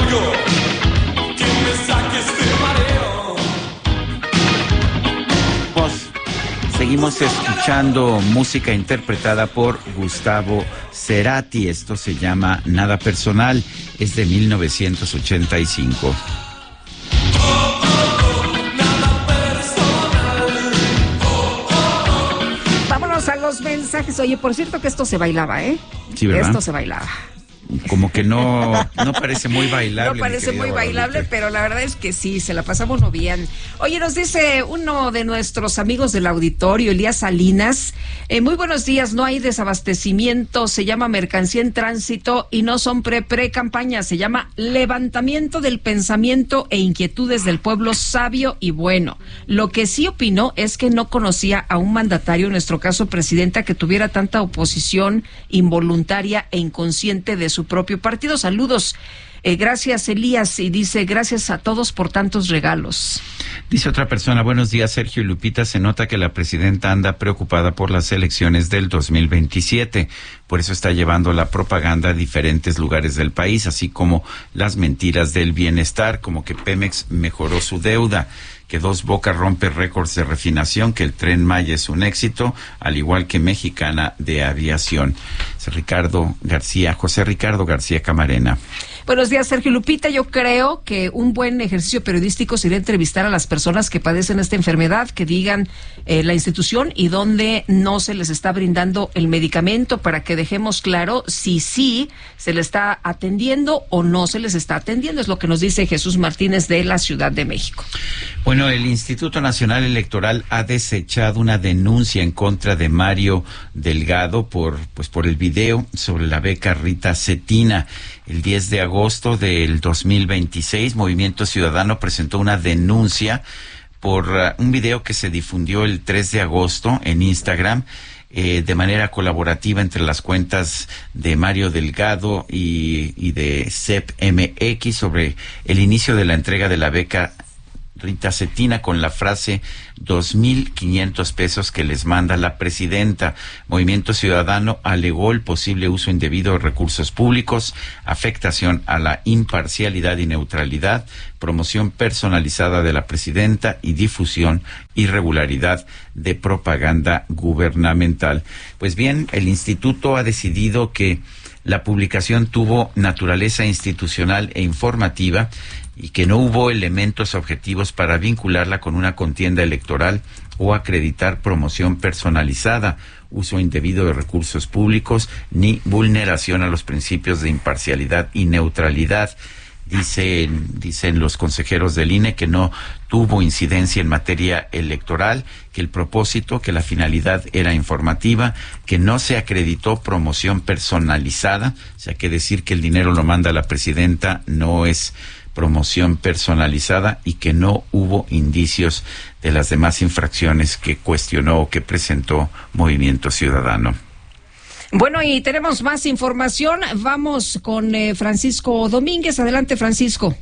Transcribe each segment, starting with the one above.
Seguimos escuchando música interpretada por Gustavo Cerati. Esto se llama Nada Personal, es de 1985. Vámonos a los mensajes. Oye, por cierto que esto se bailaba, ¿eh? Sí, ¿verdad? Esto se bailaba. Como que no parece muy bailable. No parece muy bailable, pero la verdad es que sí, se la pasamos muy bien. Oye, nos dice uno de nuestros amigos del auditorio, Elías Salinas, muy buenos días, no hay desabastecimiento, se llama mercancía en tránsito y no son pre-campaña, se llama levantamiento del pensamiento e inquietudes del pueblo sabio y bueno. Lo que sí opino es que no conocía a un mandatario, en nuestro caso presidenta, que tuviera tanta oposición involuntaria e inconsciente de su propio partido. Saludos. Gracias, Elías, y dice, gracias a todos por tantos regalos. Dice otra persona, buenos días, Sergio y Lupita, se nota que la presidenta anda preocupada por las elecciones del 2027, por eso está llevando la propaganda a diferentes lugares del país, así como las mentiras del bienestar, como que Pemex mejoró su deuda, que Dos Bocas rompe récords de refinación, que el Tren Maya es un éxito, al igual que Mexicana de Aviación. José Ricardo García Camarena. Buenos días, Sergio Lupita. Yo creo que un buen ejercicio periodístico sería entrevistar a las personas que padecen esta enfermedad, que digan la institución y dónde no se les está brindando el medicamento, para que dejemos claro si sí se les está atendiendo o no se les está atendiendo. Es lo que nos dice Jesús Martínez de la Ciudad de México. Bueno, el Instituto Nacional Electoral ha desechado una denuncia en contra de Mario Delgado por el video sobre la beca Rita Cetina. El 10 de agosto del 2026, Movimiento Ciudadano presentó una denuncia por un video que se difundió el 3 de agosto en Instagram de manera colaborativa entre las cuentas de Mario Delgado y de CEP-MX sobre el inicio de la entrega de la beca Rita Cetina, con la frase 2,500 pesos que les manda la presidenta. Movimiento Ciudadano alegó el posible uso indebido de recursos públicos, afectación a la imparcialidad y neutralidad, promoción personalizada de la presidenta y difusión irregularidad de propaganda gubernamental. Pues bien, el instituto ha decidido que la publicación tuvo naturaleza institucional e informativa y que no hubo elementos objetivos para vincularla con una contienda electoral o acreditar promoción personalizada, uso indebido de recursos públicos, ni vulneración a los principios de imparcialidad y neutralidad. Dicen los consejeros del INE que no tuvo incidencia en materia electoral, que el propósito, que la finalidad era informativa, que no se acreditó promoción personalizada, o sea, que decir que el dinero lo manda la presidenta no es promoción personalizada, y que no hubo indicios de las demás infracciones que cuestionó o que presentó Movimiento Ciudadano. Bueno, y tenemos más información. Vamos con Francisco Domínguez. Adelante, Francisco.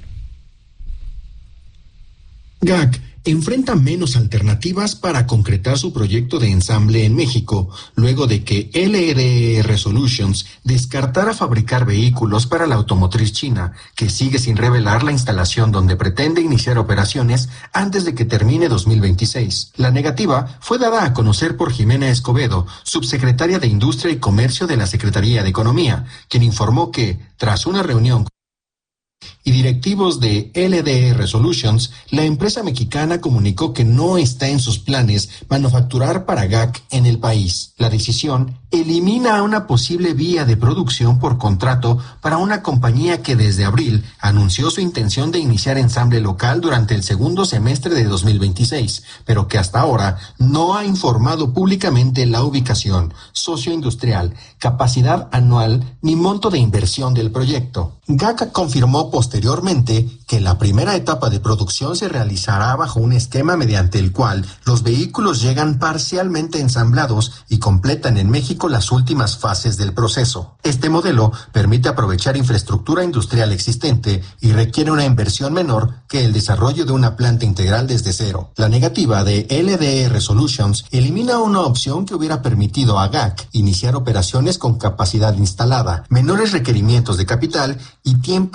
GAC enfrenta menos alternativas para concretar su proyecto de ensamble en México, luego de que LDR Solutions descartara fabricar vehículos para la automotriz china, que sigue sin revelar la instalación donde pretende iniciar operaciones antes de que termine 2026. La negativa fue dada a conocer por Jimena Escobedo, subsecretaria de Industria y Comercio de la Secretaría de Economía, quien informó que, tras una reunión y directivos de LDR Solutions, la empresa mexicana comunicó que no está en sus planes manufacturar para GAC en el país. La decisión elimina una posible vía de producción por contrato para una compañía que desde abril anunció su intención de iniciar ensamble local durante el segundo semestre de 2026, pero que hasta ahora no ha informado públicamente la ubicación, socio industrial, capacidad anual ni monto de inversión del proyecto. GAC confirmó posteriormente que la primera etapa de producción se realizará bajo un esquema mediante el cual los vehículos llegan parcialmente ensamblados y completan en México las últimas fases del proceso. Este modelo permite aprovechar infraestructura industrial existente y requiere una inversión menor que el desarrollo de una planta integral desde cero. La negativa de LDR Solutions elimina una opción que hubiera permitido a GAC iniciar operaciones con capacidad instalada, menores requerimientos de capital y tiempos más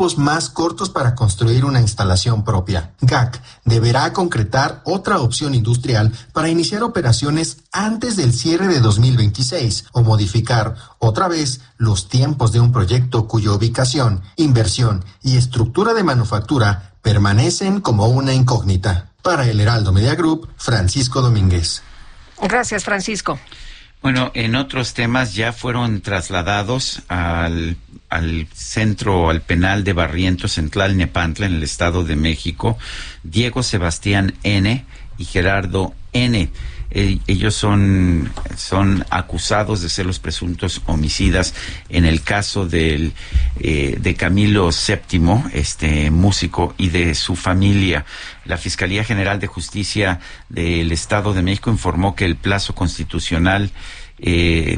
más cortos para construir una instalación propia. GAC deberá concretar otra opción industrial para iniciar operaciones antes del cierre de 2026 o modificar otra vez los tiempos de un proyecto cuya ubicación, inversión y estructura de manufactura permanecen como una incógnita. Para el Heraldo Media Group, Francisco Domínguez. Gracias, Francisco. Bueno, en otros temas ya fueron trasladados al centro, al penal de Barrientos en Tlalnepantla, en el Estado de México, Diego Sebastián N. y Gerardo N. Ellos son acusados de ser los presuntos homicidas en el caso de Camilo VII, músico, y de su familia. La Fiscalía General de Justicia del Estado de México informó que el plazo constitucional de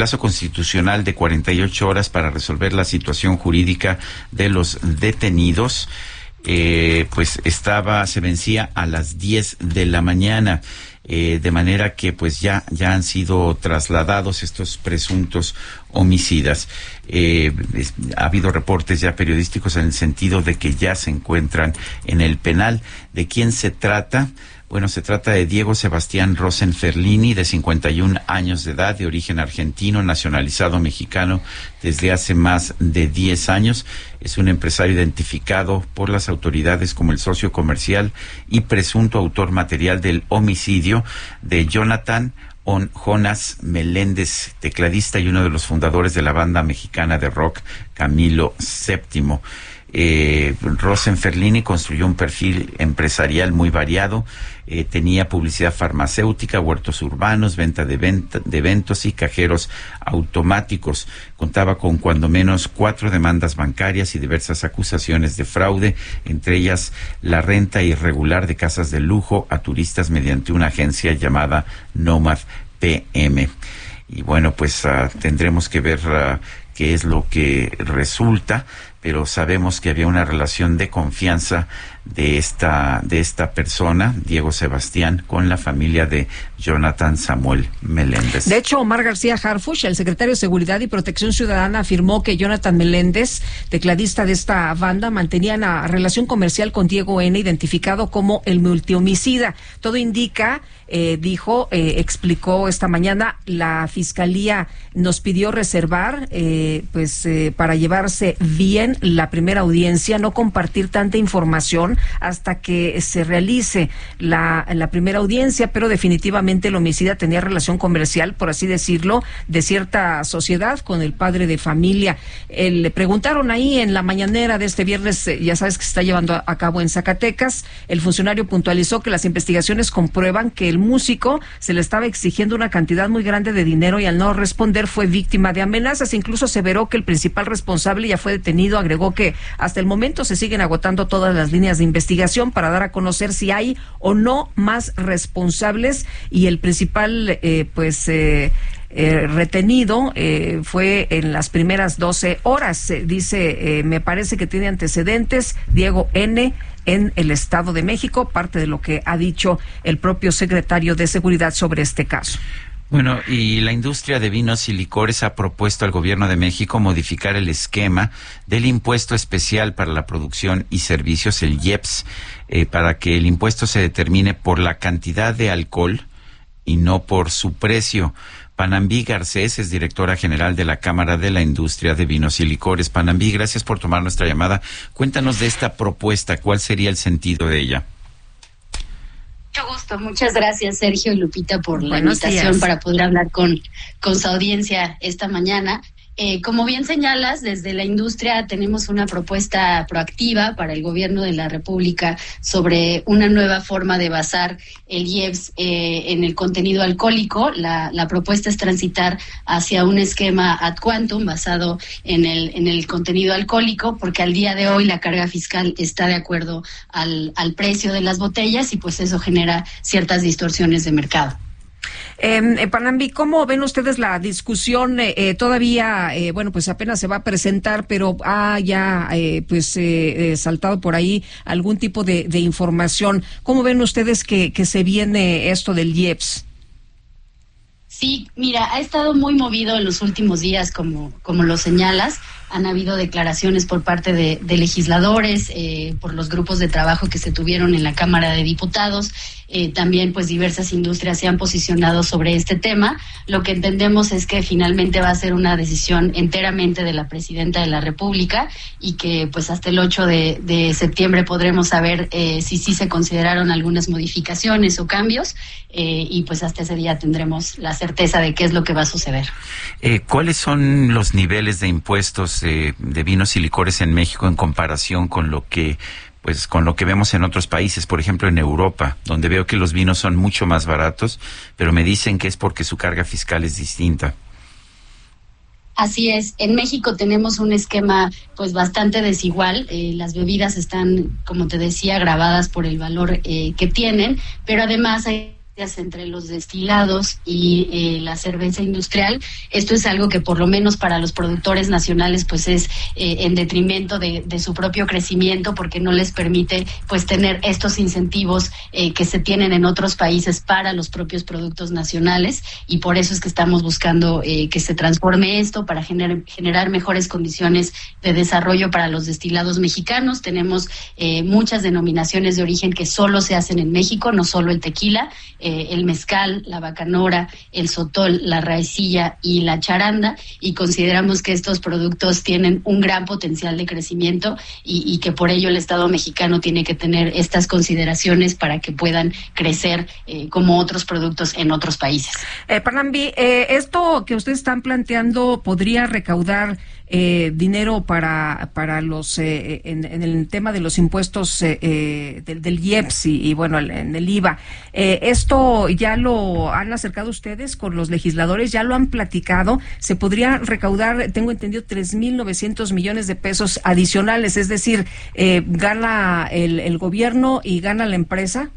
48 horas para resolver la situación jurídica de los detenidos se vencía a las 10 de la mañana. De manera que pues ya han sido trasladados estos presuntos homicidas. Ha habido reportes ya periodísticos en el sentido de que ya se encuentran en el penal. ¿De quién se trata? Bueno, se trata de Diego Sebastián Rosenferlini, de 51 años de edad, de origen argentino, nacionalizado mexicano desde hace más de 10 años. Es un empresario identificado por las autoridades como el socio comercial y presunto autor material del homicidio de Jonathan Jonas Meléndez, tecladista y uno de los fundadores de la banda mexicana de rock Camilo VII. Rosenferlini construyó un perfil empresarial muy variado. Tenía publicidad farmacéutica, huertos urbanos, venta de eventos y cajeros automáticos. Contaba con cuando menos 4 demandas bancarias y diversas acusaciones de fraude, entre ellas la renta irregular de casas de lujo a turistas mediante una agencia llamada Nomad PM. Y bueno, pues tendremos que ver qué es lo que resulta, pero sabemos que había una relación de confianza de esta persona, Diego Sebastián, con la familia de Jonathan Samuel Meléndez. De hecho, Omar García Harfuch, el secretario de Seguridad y Protección Ciudadana, afirmó que Jonathan Meléndez, tecladista de esta banda, mantenía una relación comercial con Diego N., identificado como el multihomicida. Todo indica, explicó esta mañana, la Fiscalía nos pidió reservar, para llevarse bien la primera audiencia, no compartir tanta información hasta que se realice la primera audiencia, pero definitivamente el homicida tenía relación comercial, por así decirlo, de cierta sociedad con el padre de familia. Le preguntaron ahí en la mañanera de este viernes, ya sabes que se está llevando a cabo en Zacatecas, el funcionario puntualizó que las investigaciones comprueban que el músico se le estaba exigiendo una cantidad muy grande de dinero y al no responder fue víctima de amenazas. Incluso aseveró que el principal responsable ya fue detenido. Agregó que hasta el momento se siguen agotando todas las líneas de investigación para dar a conocer si hay o no más responsables, y el principal retenido fue en las primeras 12 horas. Dice, me parece que tiene antecedentes Diego N. en el Estado de México, parte de lo que ha dicho el propio secretario de Seguridad sobre este caso. Bueno, y la industria de vinos y licores ha propuesto al gobierno de México modificar el esquema del impuesto especial para la producción y servicios, el IEPS, para que el impuesto se determine por la cantidad de alcohol y no por su precio. Panambí Garcés es directora general de la Cámara de la Industria de Vinos y Licores. Panambí, gracias por tomar nuestra llamada. Cuéntanos de esta propuesta, ¿cuál sería el sentido de ella? Mucho gusto, muchas gracias Sergio y Lupita por la invitación para poder hablar con su audiencia esta mañana. Como bien señalas, desde la industria tenemos una propuesta proactiva para el gobierno de la República sobre una nueva forma de basar el IEPS en el contenido alcohólico. La propuesta es transitar hacia un esquema ad quantum basado en el contenido alcohólico, porque al día de hoy la carga fiscal está de acuerdo al precio de las botellas y pues eso genera ciertas distorsiones de mercado. Panambí, ¿cómo ven ustedes la discusión? Todavía, pues apenas se va a presentar, pero ya saltado por ahí algún tipo de información. ¿Cómo ven ustedes que se viene esto del IEPS? Sí, mira, ha estado muy movido en los últimos días, como lo señalas. han habido declaraciones por parte de legisladores, por los grupos de trabajo que se tuvieron en la Cámara de Diputados. También pues diversas industrias se han posicionado sobre este tema. Lo que entendemos es que finalmente va a ser una decisión enteramente de la Presidenta de la República y que pues hasta el 8 de septiembre podremos saber si sí se consideraron algunas modificaciones o cambios y pues hasta ese día tendremos la certeza de qué es lo que va a suceder. ¿Cuáles son los niveles de impuestos de vinos y licores en México en comparación con lo que vemos en otros países, por ejemplo en Europa, donde veo que los vinos son mucho más baratos, pero me dicen que es porque su carga fiscal es distinta? Así es, en México tenemos un esquema pues bastante desigual, las bebidas están, como te decía, gravadas por el valor que tienen, pero además hay entre los destilados y la cerveza industrial. Esto es algo que por lo menos para los productores nacionales pues es en detrimento de su propio crecimiento, porque no les permite pues tener estos incentivos que se tienen en otros países para los propios productos nacionales, y por eso es que estamos buscando que se transforme esto para generar mejores condiciones de desarrollo para los destilados mexicanos. Tenemos muchas denominaciones de origen que solo se hacen en México, no solo el tequila, el mezcal, la bacanora, el sotol, la raicilla y la charanda, y consideramos que estos productos tienen un gran potencial de crecimiento y que por ello el Estado mexicano tiene que tener estas consideraciones para que puedan crecer como otros productos en otros países. Panambi, esto que ustedes están planteando podría recaudar dinero para los en el tema de los impuestos del IEPS y bueno, en el IVA. ¿Esto ya lo han acercado ustedes con los legisladores? ¿Ya lo han platicado? Se podría recaudar, tengo entendido, 3,900 millones de pesos adicionales, es decir, gana el gobierno y gana la empresa.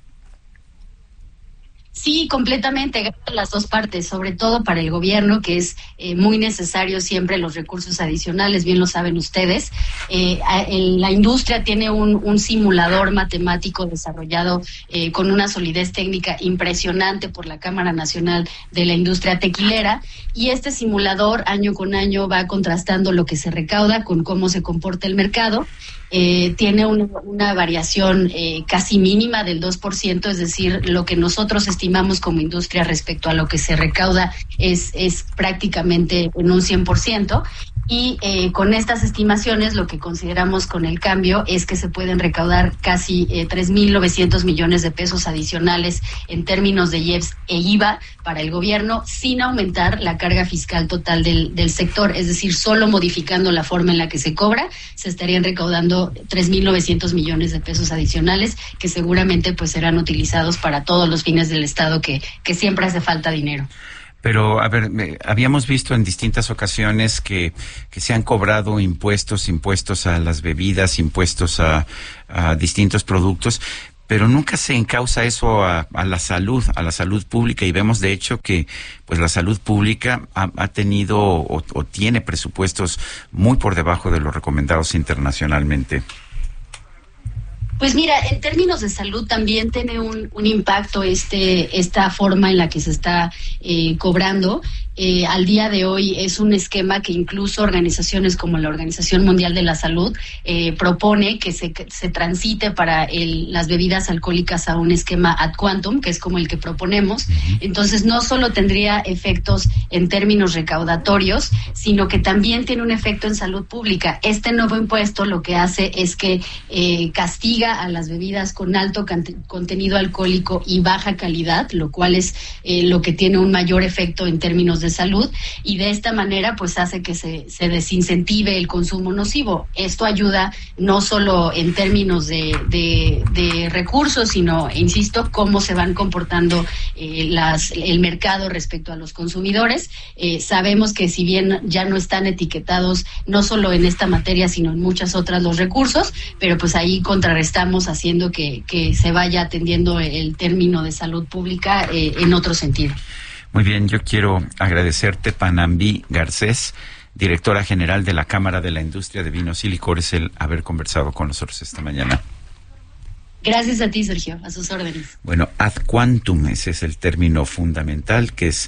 Sí, completamente, las dos partes, sobre todo para el gobierno, que es muy necesario siempre los recursos adicionales, bien lo saben ustedes. La industria tiene un simulador matemático desarrollado con una solidez técnica impresionante por la Cámara Nacional de la Industria Tequilera, y este simulador año con año va contrastando lo que se recauda con cómo se comporta el mercado. Tiene una variación casi mínima del 2%, es decir, lo que nosotros estimamos como industria respecto a lo que se recauda es prácticamente en un 100%, y con estas estimaciones lo que consideramos con el cambio es que se pueden recaudar casi 3,900 millones de pesos adicionales en términos de IEPS e IVA para el gobierno, sin aumentar la carga fiscal total del sector, es decir, solo modificando la forma en la que se cobra, se estarían recaudando 3,900 millones de pesos adicionales que seguramente pues serán utilizados para todos los fines del Estado que siempre hace falta dinero. Pero, a ver, habíamos visto en distintas ocasiones que se han cobrado impuestos a las bebidas, impuestos a distintos productos, pero nunca se encausa eso a la salud pública, y vemos de hecho que pues la salud pública ha tenido o tiene presupuestos muy por debajo de los recomendados internacionalmente. Pues mira, en términos de salud también tiene un impacto esta forma en la que se está cobrando. Al día de hoy es un esquema que incluso organizaciones como la Organización Mundial de la Salud propone que se transite para las bebidas alcohólicas a un esquema ad quantum, que es como el que proponemos. Entonces no solo tendría efectos en términos recaudatorios, sino que también tiene un efecto en salud pública. Este nuevo impuesto lo que hace es que castiga a las bebidas con alto contenido alcohólico y baja calidad, lo cual es lo que tiene un mayor efecto en términos de salud, y de esta manera pues hace que se desincentive el consumo nocivo. Esto ayuda no solo en términos de recursos, sino, insisto, cómo se van comportando el mercado respecto a los consumidores. Sabemos que si bien ya no están etiquetados no solo en esta materia, sino en muchas otras los recursos, pero pues ahí contrarrestamos haciendo que se vaya atendiendo el término de salud pública en otro sentido. Muy bien, yo quiero agradecerte, Panambi Garcés, directora general de la Cámara de la Industria de Vinos y Licores, el haber conversado con nosotros esta mañana. Gracias a ti, Sergio, a sus órdenes. Bueno, ad quantum, ese es el término fundamental, que es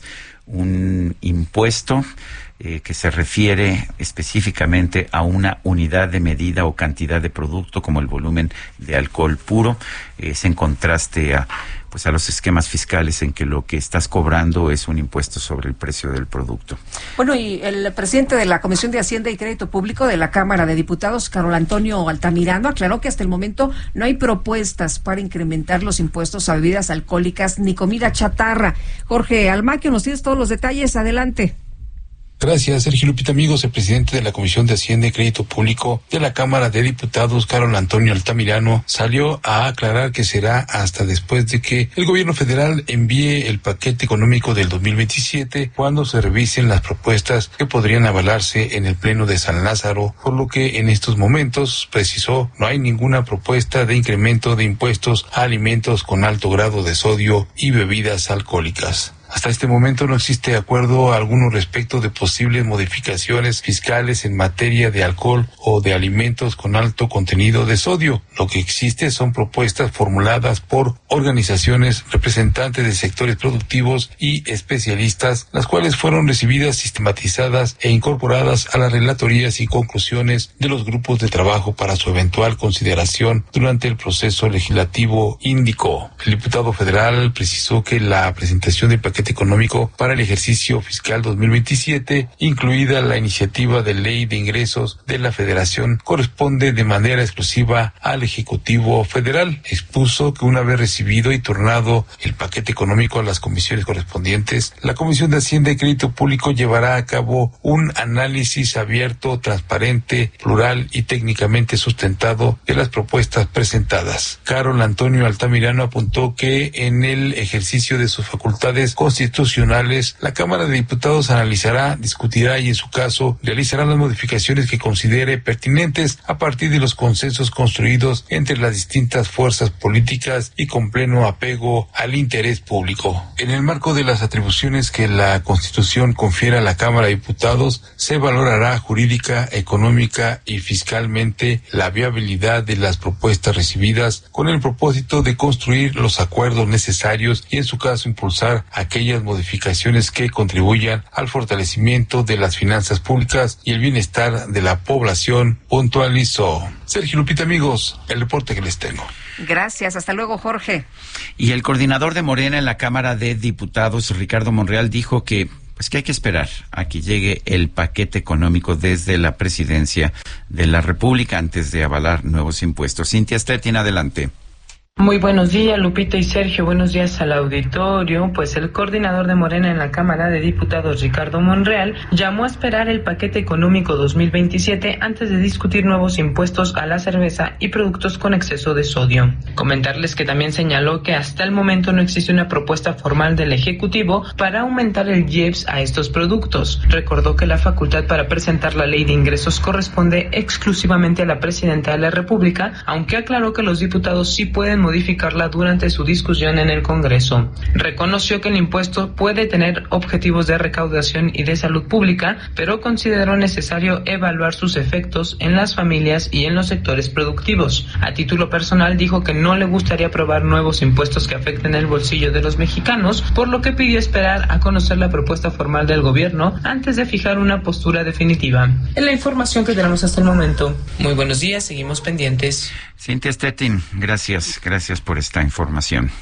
un impuesto que se refiere específicamente a una unidad de medida o cantidad de producto como el volumen de alcohol puro. Es en contraste a los esquemas fiscales en que lo que estás cobrando es un impuesto sobre el precio del producto. Bueno, y el presidente de la Comisión de Hacienda y Crédito Público de la Cámara de Diputados, Carlos Antonio Altamirano, aclaró que hasta el momento no hay propuestas para incrementar los impuestos a bebidas alcohólicas ni comida chatarra. Jorge Almaquio, nos tienes todos los detalles. Adelante. Gracias, Sergio Lupita. Amigos, el presidente de la Comisión de Hacienda y Crédito Público de la Cámara de Diputados, Carlos Antonio Altamirano, salió a aclarar que será hasta después de que el gobierno federal envíe el paquete económico del 2027, cuando se revisen las propuestas que podrían avalarse en el Pleno de San Lázaro, por lo que en estos momentos, precisó, no hay ninguna propuesta de incremento de impuestos a alimentos con alto grado de sodio y bebidas alcohólicas. Hasta este momento no existe acuerdo alguno respecto de posibles modificaciones fiscales en materia de alcohol o de alimentos con alto contenido de sodio. Lo que existe son propuestas formuladas por organizaciones representantes de sectores productivos y especialistas, las cuales fueron recibidas, sistematizadas e incorporadas a las relatorías y conclusiones de los grupos de trabajo para su eventual consideración durante el proceso legislativo, indicó. El diputado federal precisó que la presentación del paquete económico para el ejercicio fiscal 2027, incluida la iniciativa de ley de ingresos de la Federación, corresponde de manera exclusiva al Ejecutivo Federal. Expuso que una vez recibido y turnado el paquete económico a las comisiones correspondientes, la Comisión de Hacienda y Crédito Público llevará a cabo un análisis abierto, transparente, plural y técnicamente sustentado de las propuestas presentadas. Carlos Antonio Altamirano apuntó que en el ejercicio de sus facultades constitucionales, la Cámara de Diputados analizará, discutirá y en su caso realizará las modificaciones que considere pertinentes a partir de los consensos construidos entre las distintas fuerzas políticas y con pleno apego al interés público. En el marco de las atribuciones que la Constitución confiere a la Cámara de Diputados, se valorará jurídica, económica y fiscalmente la viabilidad de las propuestas recibidas con el propósito de construir los acuerdos necesarios y en su caso impulsar aquellas modificaciones que contribuyan al fortalecimiento de las finanzas públicas y el bienestar de la población, puntualizó. Sergio Lupita, amigos, el reporte que les tengo. Gracias, hasta luego, Jorge. Y el coordinador de Morena en la Cámara de Diputados, Ricardo Monreal, dijo que hay que esperar a que llegue el paquete económico desde la Presidencia de la República antes de avalar nuevos impuestos. Cintia Stettin, adelante. Muy buenos días, Lupita y Sergio. Buenos días al auditorio. Pues el coordinador de Morena en la Cámara de Diputados, Ricardo Monreal, llamó a esperar el paquete económico 2027 antes de discutir nuevos impuestos a la cerveza y productos con exceso de sodio. Comentarles que también señaló que hasta el momento no existe una propuesta formal del Ejecutivo para aumentar el IEPS a estos productos. Recordó que la facultad para presentar la ley de ingresos corresponde exclusivamente a la Presidenta de la República, aunque aclaró que los diputados sí pueden modificarla durante su discusión en el Congreso. Reconoció que el impuesto puede tener objetivos de recaudación y de salud pública, pero consideró necesario evaluar sus efectos en las familias y en los sectores productivos. A título personal dijo que no le gustaría aprobar nuevos impuestos que afecten el bolsillo de los mexicanos, por lo que pidió esperar a conocer la propuesta formal del gobierno antes de fijar una postura definitiva. Es la información que tenemos hasta el momento. Muy buenos días, seguimos pendientes. Cintia Stettin, gracias por esta información.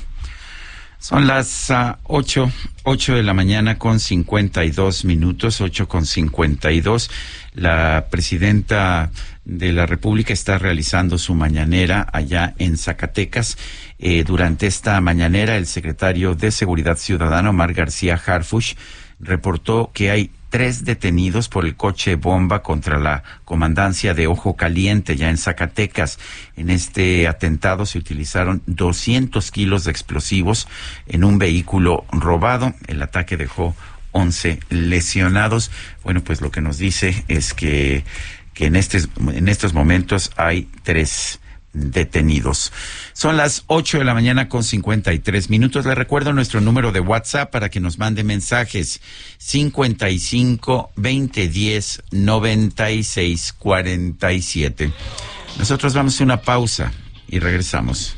Son las 8 de la mañana con 52 minutos, 8:52. La presidenta de la República está realizando su mañanera allá en Zacatecas. Durante esta mañanera, el secretario de Seguridad Ciudadana, Omar García Harfuch, reportó que hay 3 detenidos por el coche bomba contra la comandancia de Ojo Caliente, ya en Zacatecas. En este atentado se utilizaron 200 kilos de explosivos en un vehículo robado. El ataque dejó 11 lesionados. Bueno, pues lo que nos dice es que en estos momentos hay 3 detenidos. Son las 8 de la mañana con 53 minutos. Les recuerdo nuestro número de WhatsApp para que nos mande mensajes: 55 2010 96 47. Nosotros vamos a una pausa y regresamos.